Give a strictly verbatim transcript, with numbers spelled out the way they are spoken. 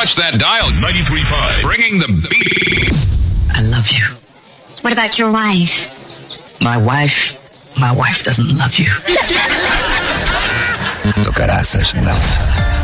Press that dial. ninety-three point five. Bringing the beat. I love you. What about your wife? My wife, my wife doesn't love you. Tu cara, Sasha, não.